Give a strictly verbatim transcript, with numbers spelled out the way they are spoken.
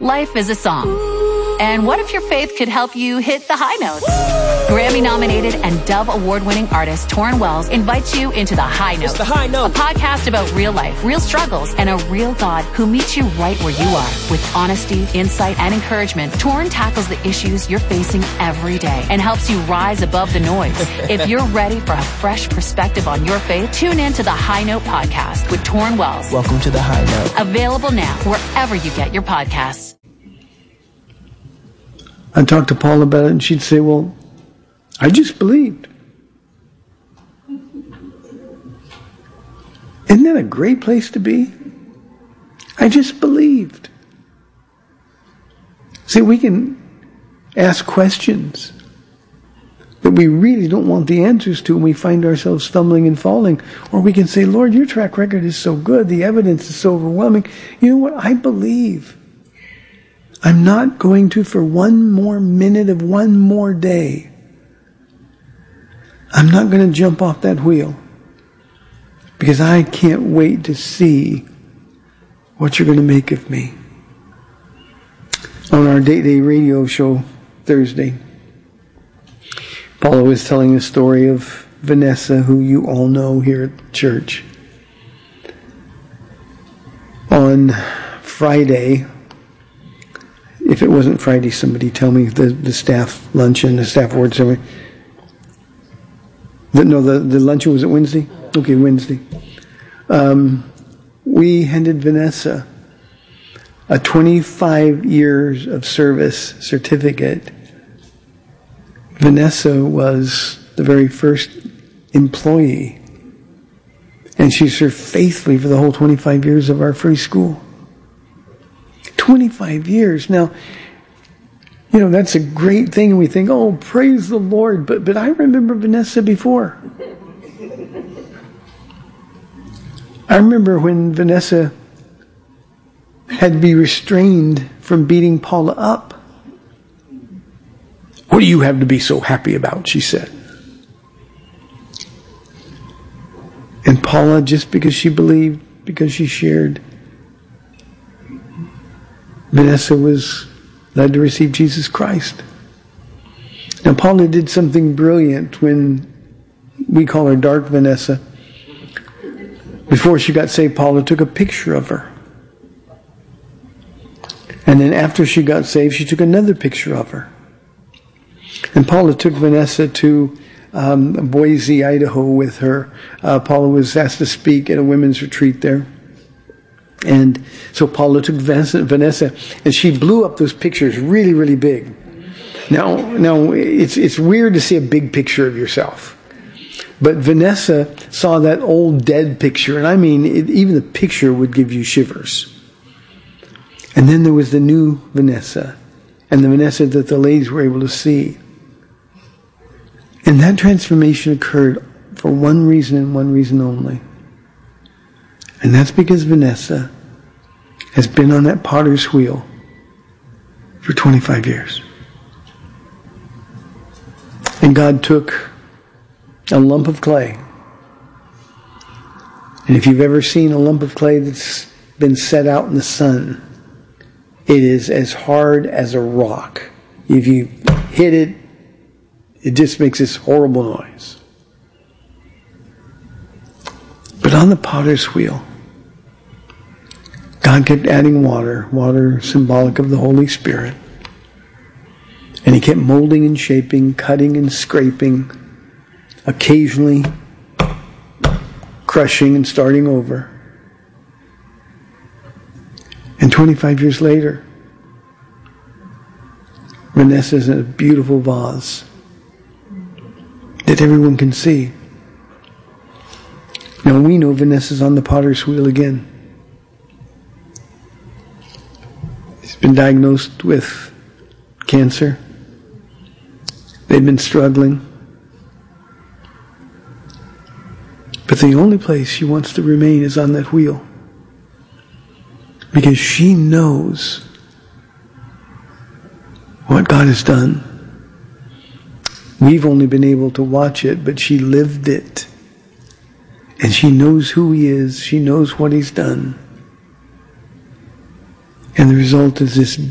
Life is a song. And what if your faith could help you hit the high notes? Grammy-nominated and Dove Award-winning artist Torrin Wells invites you into The High Note. It's The High Note. A podcast about real life, real struggles, and a real God who meets you right where you are. With honesty, insight, and encouragement, Torrin tackles the issues you're facing every day and helps you rise above the noise. If you're ready for a fresh perspective on your faith, tune in to The High Note podcast with Torrin Wells. Welcome to The High Note. Available now wherever you get your podcasts. I'd talk to Paul about it and she'd say, well, I just believed. Isn't that a great place to be? I just believed. See, we can ask questions that we really don't want the answers to and we find ourselves stumbling and falling. Or we can say, Lord, your track record is so good. The evidence is so overwhelming. You know what? I believe. I'm not going to, for one more minute of one more day, I'm not going to jump off that wheel because I can't wait to see what you're going to make of me. On our Day-to-Day radio show Thursday, Paula was telling a story of Vanessa, who you all know here at church. On Friday, if it wasn't Friday, somebody tell me, the, the staff luncheon, the staff award ceremony. The, no, the, the luncheon, was it Wednesday? Okay, Wednesday. Um, we handed Vanessa a twenty-five years of service certificate. Vanessa was the very first employee, and she served faithfully for the whole twenty-five years of our free school. twenty-five years. Now, you know, that's a great thing. We think, oh, praise the Lord. But but I remember Vanessa before. I remember when Vanessa had to be restrained from beating Paula up. What do you have to be so happy about? She said. And Paula, just because she believed, because she shared, Vanessa was led to receive Jesus Christ. Now, Paula did something brilliant when we call her Dark Vanessa. Before she got saved, Paula took a picture of her. And then after she got saved, she took another picture of her. And Paula took Vanessa to um, Boise, Idaho with her. Uh, Paula was asked to speak at a women's retreat there. And so Paula took Vanessa, and she blew up those pictures really, really big. Now, now it's it's weird to see a big picture of yourself. But Vanessa saw that old dead picture, and I mean, it, even the picture would give you shivers. And then there was the new Vanessa, and the Vanessa that the ladies were able to see. And that transformation occurred for one reason and one reason only. And that's because Vanessa has been on that potter's wheel for twenty-five years. And God took a lump of clay. And if you've ever seen a lump of clay that's been set out in the sun, it is as hard as a rock. If you hit it, it just makes this horrible noise. But on the potter's wheel, God kept adding water, water symbolic of the Holy Spirit. And He kept molding and shaping, cutting and scraping, occasionally crushing and starting over. And twenty-five years later, Vanessa's in a beautiful vase that everyone can see. Now we know Vanessa's on the potter's wheel again. She's been diagnosed with cancer. They've been struggling. But the only place she wants to remain is on that wheel. Because she knows what God has done. We've only been able to watch it, but she lived it. And she knows who He is. She knows what He's done. And the result is this